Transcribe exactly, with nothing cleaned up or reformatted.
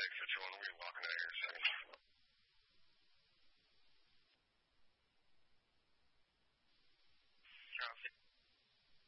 six fifty-one, we'll be walking out here soon. Copy.